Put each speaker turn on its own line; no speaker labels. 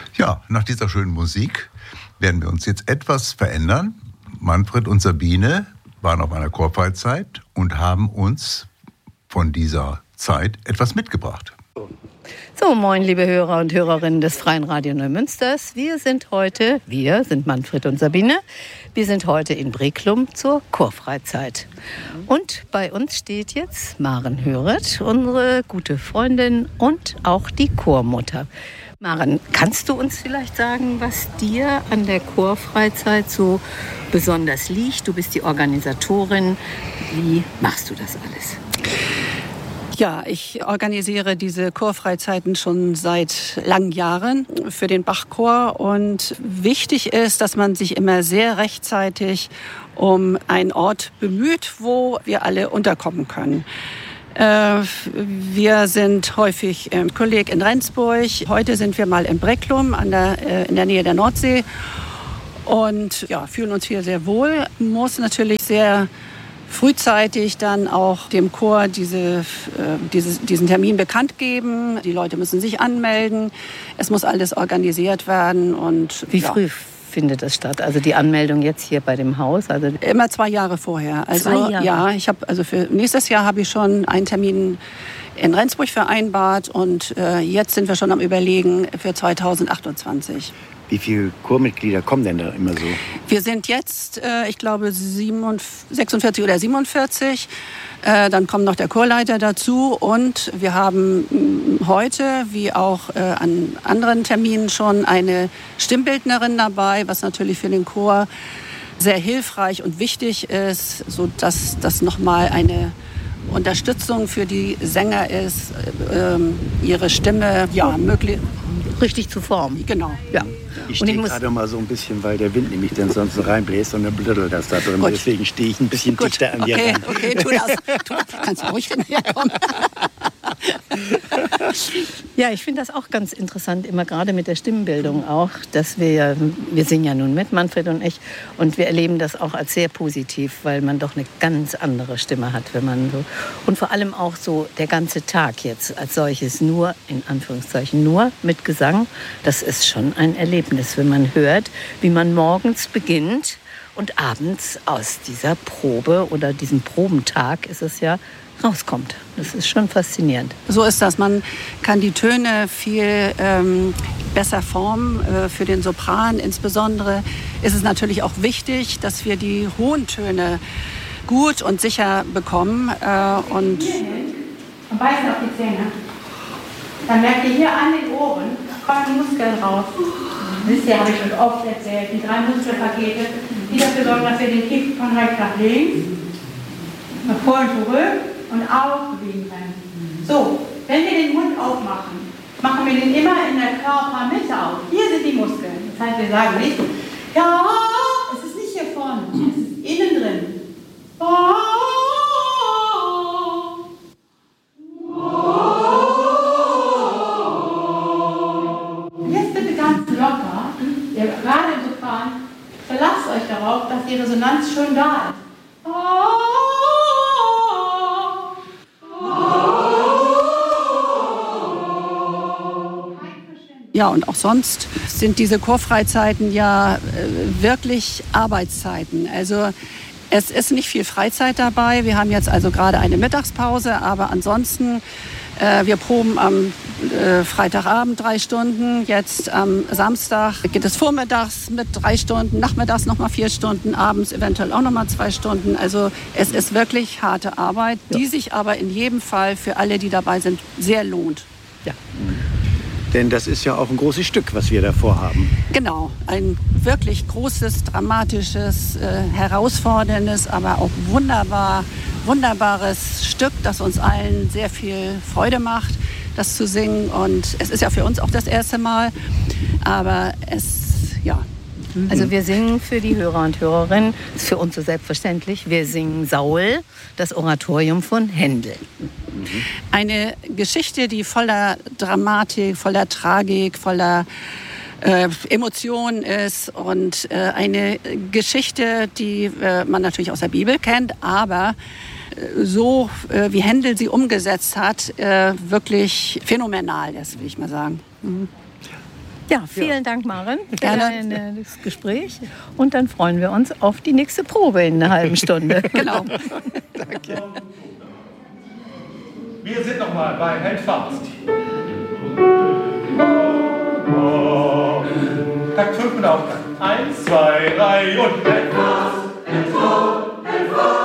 Ja, nach dieser schönen Musik werden wir uns jetzt etwas verändern. Manfred und Sabine waren auf einer Chorfreizeit und haben uns von dieser Zeit etwas mitgebracht.
So, moin liebe Hörer und Hörerinnen des Freien Radio Neumünsters. Wir sind Manfred und Sabine. Wir sind heute in Breklum zur Chorfreizeit. Und bei uns steht jetzt Maren Höret, unsere gute Freundin und auch die Chormutter. Maren, kannst du uns vielleicht sagen, was dir an der Chorfreizeit so besonders liegt? Du bist die Organisatorin. Wie machst du das alles?
Ja, ich organisiere diese Chorfreizeiten schon seit langen Jahren für den Bachchor. Und wichtig ist, dass man sich immer sehr rechtzeitig um einen Ort bemüht, wo wir alle unterkommen können. Wir sind häufig im Kolleg in Rendsburg. Heute sind wir mal in Breklum in der Nähe der Nordsee und ja, fühlen uns hier sehr wohl. Muss natürlich sehr frühzeitig dann auch dem Chor diesen Termin bekannt geben. Die Leute müssen sich anmelden. Es muss alles organisiert werden. Und
wie früh findet das statt? Also die Anmeldung jetzt hier bei dem Haus? Also
immer 2 Jahre vorher. Also
2 Jahre?
Ja, für nächstes Jahr habe ich schon einen Termin in Rendsburg vereinbart und jetzt sind wir schon am Überlegen für 2028.
Wie viele Chormitglieder kommen denn da immer so?
Wir sind jetzt, ich glaube, 46 oder 47. Dann kommt noch der Chorleiter dazu. Und wir haben heute, wie auch an anderen Terminen schon, eine Stimmbildnerin dabei, was natürlich für den Chor sehr hilfreich und wichtig ist, sodass das nochmal eine Unterstützung für die Sänger ist, ihre Stimme möglich
richtig zu formen.
Genau.
Ja.
Ich stehe gerade mal so ein bisschen, weil der Wind nämlich dann sonst so reinbläst und dann blödelt das da drin. Gut. Deswegen stehe ich ein bisschen dichter an dir ran.
Okay, tu das. Kannst du ruhig hinterherkommen.
Ja, ich finde das auch ganz interessant, immer gerade mit der Stimmbildung auch, dass wir singen ja nun mit, Manfred und ich, und wir erleben das auch als sehr positiv, weil man doch eine ganz andere Stimme hat, wenn man so, und vor allem auch so der ganze Tag jetzt als solches nur, in Anführungszeichen, nur mit Gesang, das ist schon ein Erlebnis, wenn man hört, wie man morgens beginnt und abends aus dieser Probe oder diesem Probentag ist es ja, rauskommt. Das ist schon faszinierend.
So ist das. Man kann die Töne viel besser formen. Für den Sopran insbesondere ist es natürlich auch wichtig, dass wir die hohen Töne gut und sicher bekommen. Und
beißen auf die Zähne. Dann merkt ihr hier an den Ohren, kommen die Muskeln raus. Wisst ihr, habe ich schon oft erzählt, die 3 Muskelpakete, die dafür sorgen, dass wir den Kick von rechts nach links, nach vorne zurück und aufbewegen können. So, wenn wir den Mund aufmachen, machen wir den immer in der Körpermitte auf. Hier sind die Muskeln. Das heißt, wir sagen nicht, ja, es ist nicht hier vorne, es ist innen drin. Jetzt bitte ganz locker, ihr gerade im Sopran, verlasst euch darauf, dass die Resonanz schon da ist.
Ja, und auch sonst sind diese Chorfreizeiten ja wirklich Arbeitszeiten. Also es ist nicht viel Freizeit dabei. Wir haben jetzt also gerade eine Mittagspause, aber ansonsten, wir proben am Freitagabend 3 Stunden. Jetzt am Samstag geht es vormittags mit 3 Stunden, nachmittags nochmal 4 Stunden, abends eventuell auch nochmal 2 Stunden. Also es ist wirklich harte Arbeit, die sich aber in jedem Fall für alle, die dabei sind, sehr lohnt.
Ja.
Denn das ist ja auch ein großes Stück, was wir da vorhaben.
Genau, ein wirklich großes, dramatisches, herausforderndes, aber auch wunderbares Stück, das uns allen sehr viel Freude macht, das zu singen. Und es ist ja für uns auch das erste Mal, aber
Also wir singen für die Hörer und Hörerinnen, das ist für uns so selbstverständlich, wir singen Saul, das Oratorium von Händel.
Eine Geschichte, die voller Dramatik, voller Tragik, voller Emotionen ist und eine Geschichte, die man natürlich aus der Bibel kennt, aber so wie Händel sie umgesetzt hat, wirklich phänomenal ist, will ich mal sagen.
Ja, vielen Dank, Maren, für
Gerne.
das Gespräch. Und dann freuen wir uns auf die nächste Probe in einer halben Stunde.
Genau.
Danke.
Wir sind nochmal bei Held Fast. Takt 5 mit Aufgang. 1, 2, 3 und Held Fast, Held Fast, Held Fast.